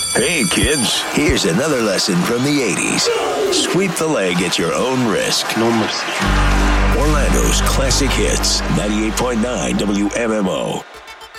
Hey, kids, here's another lesson from the 80s. Sweep the leg at your own risk. No mercy. Orlando's classic hits, 98.9 WMMO.